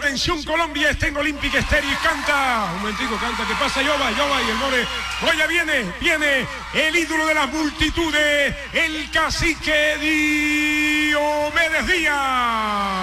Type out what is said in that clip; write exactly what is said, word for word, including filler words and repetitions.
atención Colombia, está en Olympic Stereo y canta. Un momentico, canta, que pasa Yoba, Yoba y el more. Oye, viene, viene el ídolo de las multitudes, el cacique Diomedes Díaz.